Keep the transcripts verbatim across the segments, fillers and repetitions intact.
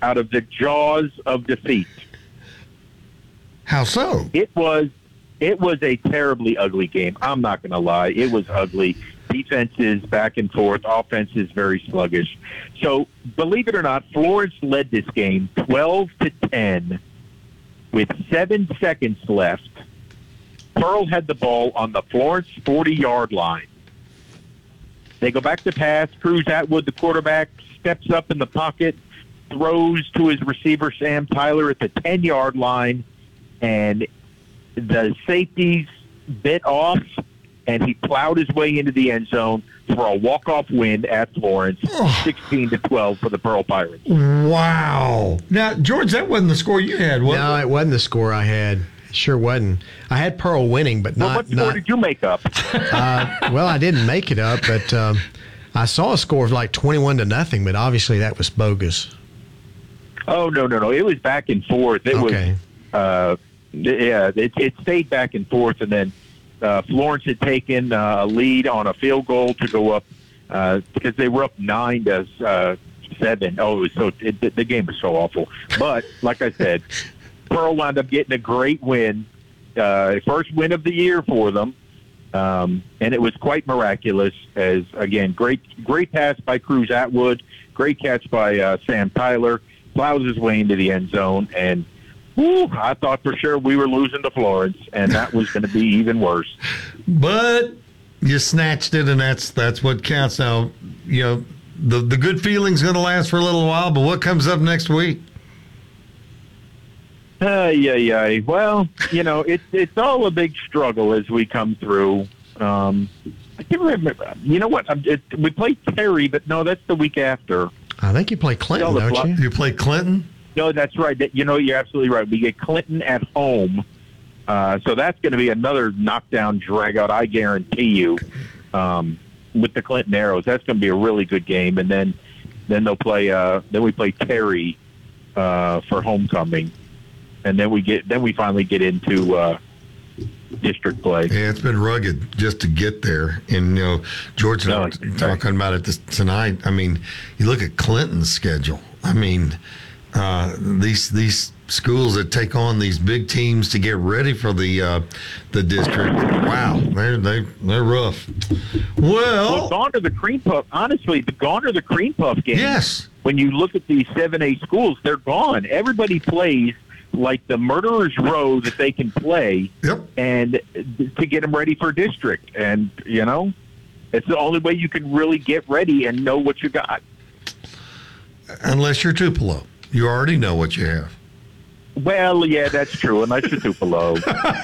out of the jaws of defeat. How so? It was it was a terribly ugly game. I'm not going to lie. It was ugly. Defenses back and forth. Offense is very sluggish. So, believe it or not, Florence led this game twelve to ten with seven seconds left. Pearl had the ball on the Florence forty-yard line. They go back to pass. Cruz Atwood, the quarterback, steps up in the pocket, throws to his receiver, Sam Tyler, at the ten-yard line, and the safeties bit off, and he plowed his way into the end zone for a walk-off win at Florence, sixteen to twelve for the Pearl Pirates. Wow. Now, George, that wasn't the score you had, was it? No, it wasn't the score I had. It sure wasn't. I had Pearl winning, but not. Well, what score not, did you make up? uh, well, I didn't make it up, but um, I saw a score of like twenty-one to nothing, but obviously that was bogus. Oh, no, no, no. It was back and forth. It Okay. was, uh, yeah, it, it stayed back and forth, and then uh, Florence had taken uh, a lead on a field goal to go up uh, because they were up nine to uh, seven. Oh, it was so it, the, the game was so awful. But like I said, Pearl wound up getting a great win, uh, first win of the year for them, um, and it was quite miraculous. As again, great great pass by Cruz Atwood, great catch by uh, Sam Tyler, plows his way into the end zone, and whew, I thought for sure we were losing to Florence, and that was going to be even worse. But you snatched it, and that's that's what counts. Now, you know, the the good feeling's going to last for a little while, but what comes up next week? Uh, yeah, yeah. Well, you know, it's it's all a big struggle as we come through. Um, I can't remember. You know what? I'm, it, we play Terry, but no, that's the week after. I think you play Clinton, No, the don't block- you? You play Clinton? No, that's right. That- You know, you're absolutely right. We get Clinton at home. Uh, so that's going to be another knockdown drag-out, I guarantee you, um, with the Clinton Arrows. That's going to be a really good game. And then then they'll play. Uh, then we play Terry uh, for homecoming, and then we get then we finally get into uh, district play. Yeah, it's been rugged just to get there. And, you know, George and I No, were it's- talking about it this, tonight. I mean, you look at Clinton's schedule. I mean, uh, these these schools that take on these big teams to get ready for the uh, the district, wow, they're, they, they're rough. Well, Well, gone are the cream puff. Honestly, the gone are the cream puff games. yes. When you look at these seven A schools, they're gone. Everybody plays like the murderer's row that they can play, Yep. and to get them ready for district. And you know, it's the only way you can really get ready and know what you got. Unless you're Tupelo. You already know what you have. Well, yeah, that's true. Unless you're Tupelo.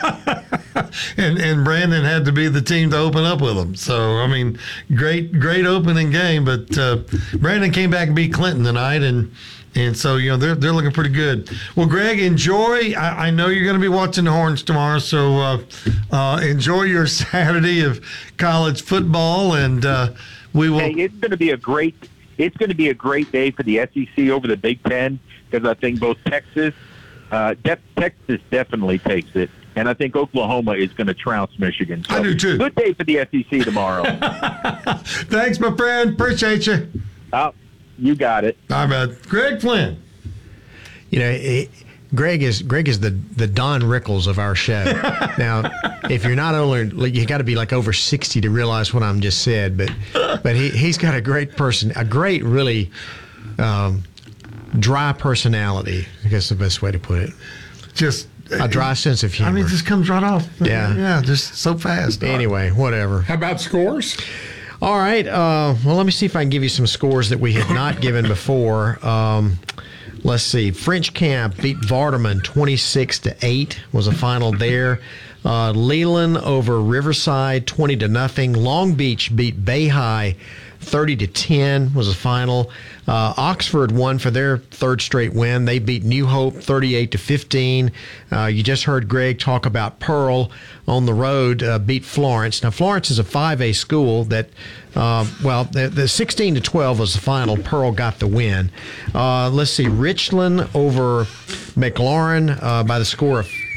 And and Brandon had to be the team to open up with them. So, I mean, great great opening game. But uh, Brandon came back and beat Clinton tonight, and and so, you know, they're they're looking pretty good. Well, Greg, enjoy. I, I know you're going to be watching the Horns tomorrow, so uh, uh, enjoy your Saturday of college football, and uh, we will. Hey, it's going to be a great. It's going to be a great day for the S E C over the Big Ten, because I think both Texas, uh, De- Texas definitely takes it, and I think Oklahoma is going to trounce Michigan. So I do too. Good day for the S E C tomorrow. Thanks, my friend. Appreciate you. Oh, you got it. All right, man. Greg Flynn. You know, it, Greg is Greg is the, the Don Rickles of our show. Now, if you're not only, you got to be like over sixty to realize what I'm just said, but but he he's got a great person, a great really um, dry personality. I guess the best way to put it. Just A dry sense of humor. I mean, it just comes right off. Yeah. Yeah, just so fast. Anyway, whatever. How about scores? All right. Uh, well, let me see if I can give you some scores that we had not given before. Um, let's see. French Camp beat Vardaman twenty-six to eight was a final there. Uh, Leland over Riverside twenty to nothing. Long Beach beat Bay High thirty to ten was a final. Uh, Oxford won for their third straight win. They beat New Hope thirty-eight to fifteen. Uh, you just heard Greg talk about Pearl on the road, uh, beat Florence. Now, Florence is a five A school that, uh, well, the, the sixteen to twelve was the final. Pearl got the win. Uh, let's see, Richland over McLaurin uh, by the score of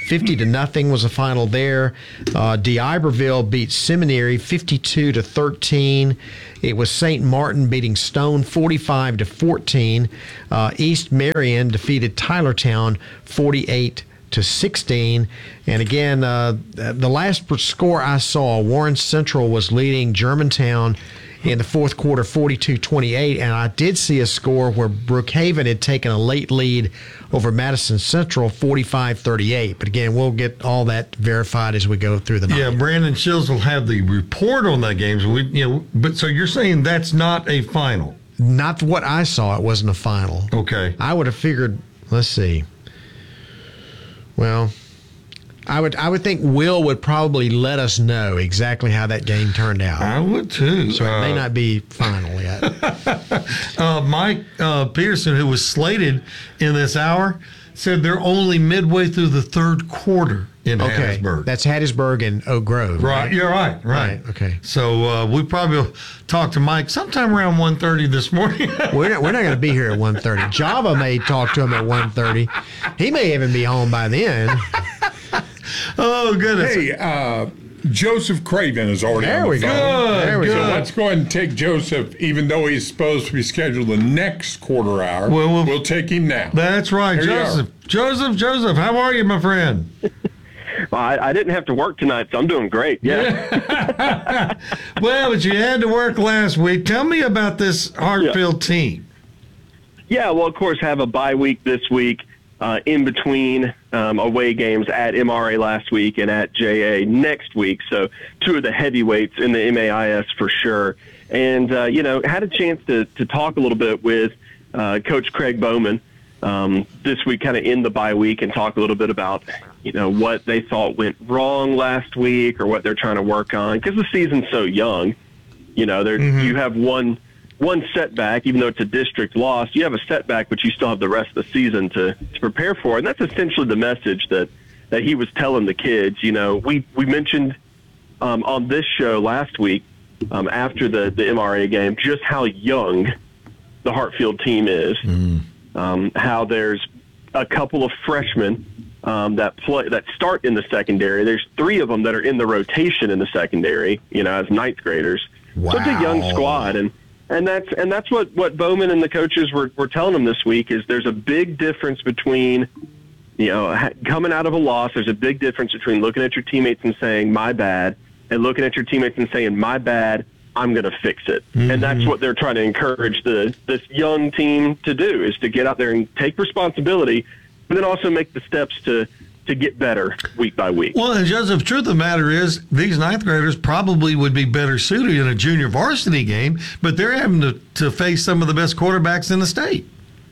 fifty to nothing was the final there. Uh, D'Iberville beat Seminary fifty-two to thirteen. It was Saint Martin beating Stone forty-five to fourteen. Uh, East Marion defeated Tylertown forty-eight to sixteen. And again, uh, the last score I saw, Warren Central was leading Germantown in the fourth quarter forty-two twenty-eight, and I did see a score where Brookhaven had taken a late lead over Madison Central forty-five thirty-eight. But again, we'll get all that verified as we go through the night. Yeah, Brandon Shields will have the report on that game. So we, you know, but so you're saying that's not a final? Not what I saw. It wasn't a final. Okay. I would have figured, let's see. Well, I would I would think Will would probably let us know exactly how that game turned out. I would too. So it may Uh, not be final yet. uh, Mike uh, Peterson, who was slated in this hour, said they're only midway through the third quarter in Okay, Hattiesburg. that's Hattiesburg and Oak Grove. Right, you're right, right. Right, okay. So uh, we probably will talk to Mike sometime around one thirty this morning. We're not, we're not going to be here at one thirty. Java may talk to him at one thirty. He may even be home by then. Oh, goodness. Hey, uh, Joseph Craven is already There on the we go. phone. There we So go. let's go ahead and take Joseph, even though he's supposed to be scheduled the next quarter hour. Well, we'll- we'll take him now. That's right, Here you are. Joseph. Joseph, Joseph, how are you, my friend? Well, I, I didn't have to work tonight, so I'm doing great. Yeah. Well, but you had to work last week. Tell me about this Hartfield team. Yeah, well, of course, have a bye week this week uh, in between um, away games at M R A last week and at J A next week. So two of the heavyweights in the M A I S for sure. And, uh, you know, had a chance to, to talk a little bit with uh, Coach Craig Bowman um, this week, kind of in the bye week, and talk a little bit about, you know, what they thought went wrong last week or what they're trying to work on. Because the season's so young, you know, there Mm-hmm. you have one one setback, even though it's a district loss, you have a setback, but you still have the rest of the season to, to prepare for. And that's essentially the message that, that he was telling the kids. You know, we, we mentioned um, on this show last week, um, after the, the M R A game, just how young the Hartfield team is, um, how there's a couple of freshmen um, that play that start in the secondary. There's three of them that are in the rotation in the secondary, you know, as ninth graders. So it's a young Wow. squad, and and that's and that's what, what Bowman and the coaches were, were telling them this week is there's a big difference between, you know, ha- coming out of a loss. There's a big difference between looking at your teammates and saying my bad, and looking at your teammates and saying my bad, I'm going to fix it. And that's what they're trying to encourage the this young team to do, is to get out there and take responsibility, but then also make the steps to to get better week by week. Well, and Joseph, truth of the matter is, these ninth graders probably would be better suited in a junior varsity game, but they're having to, to face some of the best quarterbacks in the state.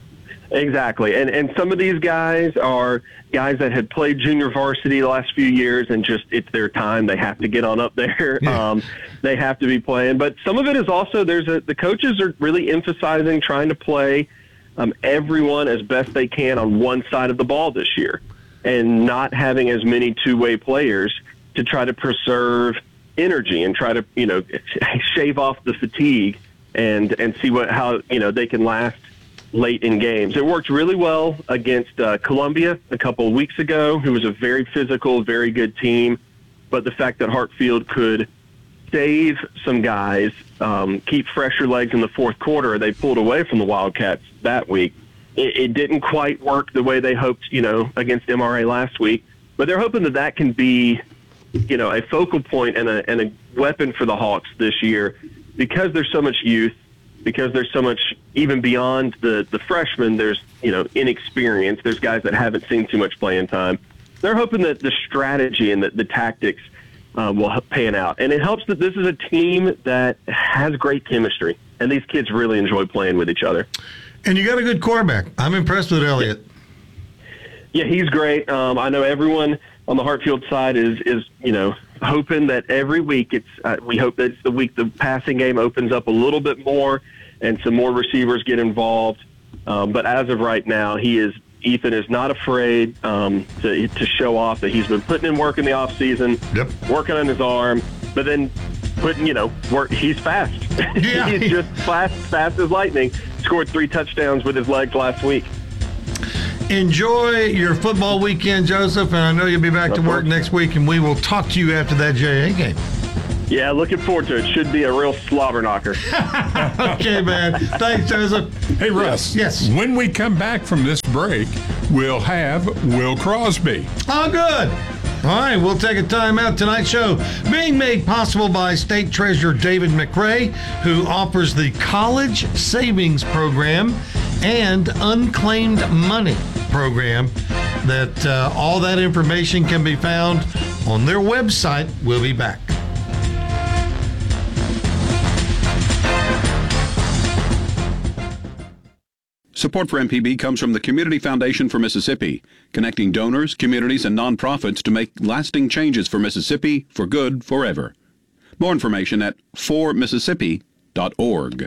Exactly. And and some of these guys are guys that had played junior varsity the last few years, and just it's their time. They have to get on up there. Yeah. Um, they have to be playing. But some of it is also there's a the coaches are really emphasizing trying to play um, everyone as best they can on one side of the ball this year, and not having as many two-way players to try to preserve energy and try to, you know, shave off the fatigue and, and see what, how, you know, they can last late in games. It worked really well against uh, Columbia a couple of weeks ago, who was a very physical, very good team. But the fact that Hartfield could save some guys, um, keep fresher legs in the fourth quarter, they pulled away from the Wildcats that week. It, it didn't quite work the way they hoped, you know, against M R A last week. But they're hoping that that can be, you know, a focal point and a, and a weapon for the Hawks this year, because there's so much youth, because there's so much, even beyond the, the freshmen, there's, you know, inexperience. There's guys that haven't seen too much playing time. They're hoping that the strategy and the, the tactics uh, will help pan out. And it helps that this is a team that has great chemistry, and these kids really enjoy playing with each other. And you got a good quarterback. I'm impressed with Elliott. Yeah, he's great. Um, I know everyone on the Hartfield side is, is you know, hoping that every week it's uh, we hope that it's the week the passing game opens up a little bit more and some more receivers get involved. Um, but as of right now, he is Ethan is not afraid um, to to show off that he's been putting in work in the off season, Yep. working on his arm, but then putting you know work. He's fast. Yeah. He's just fast, fast as lightning. Scored three touchdowns with his legs last week. Enjoy your football weekend, Joseph, and I know you'll be back to work next week, and we will talk to you after that J A game. Yeah, looking forward to it. Should be a real slobber knocker. Okay, man. Thanks, Joseph. Hey, Russ. Yes. When we come back from this break, we'll have Will Crosby. Oh, good. All right, we'll take a time out. Tonight's show being made possible by State Treasurer David McRae, who offers the College Savings Program and Unclaimed Money Program. That uh, all that information can be found on their website. We'll be back. Support for M P B comes from the Community Foundation for Mississippi, connecting donors, communities, and nonprofits to make lasting changes for Mississippi for good forever. More information at for mississippi dot org.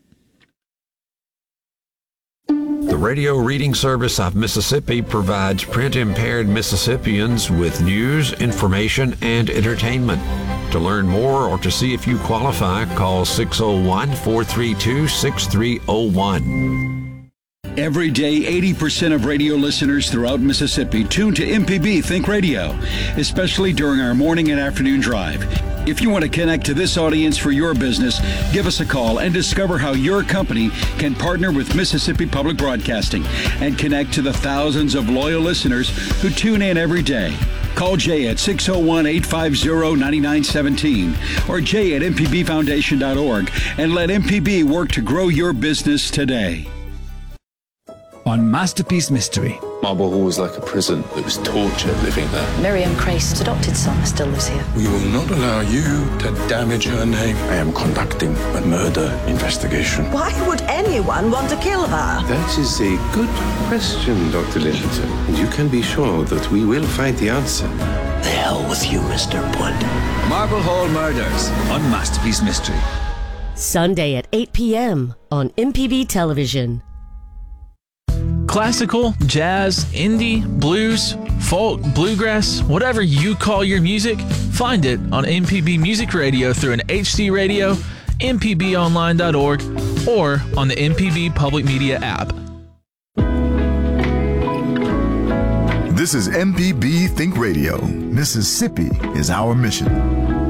The Radio Reading Service of Mississippi provides print-impaired Mississippians with news, information, and entertainment. To learn more or to see if you qualify, call six oh one, four three two, six three oh one. Every day, eighty percent of radio listeners throughout Mississippi tune to M P B Think Radio, especially during our morning and afternoon drive. If you want to connect to this audience for your business, give us a call and discover how your company can partner with Mississippi Public Broadcasting and connect to the thousands of loyal listeners who tune in every day. Call Jay at six oh one, eight five oh, nine nine one seven or jay at m p b foundation dot org and let M P B work to grow your business today. On Masterpiece Mystery. Marble Hall was like a prison. It was torture living there. Miriam Crace's adopted son still lives here. We will not allow you to damage her name. I am conducting a murder investigation. Why would anyone want to kill her? That is a good question, Doctor Littleton. And you can be sure that we will find the answer. The hell with you, Mister Wood. Marble Hall Murders on Masterpiece Mystery. Sunday at eight p.m. on M P B Television. Classical, jazz, indie, blues, folk, bluegrass, whatever you call your music, find it on M P B Music Radio through an H D radio, m p b online dot org, or on the M P B Public Media app. This is M P B Think Radio. Mississippi is our mission.